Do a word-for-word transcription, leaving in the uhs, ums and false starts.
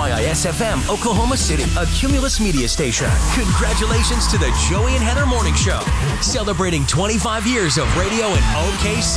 Y I S F M, Oklahoma City, a Cumulus media station. Congratulations to the Joey and Heather Morning Show, celebrating twenty-five years of radio in O K C.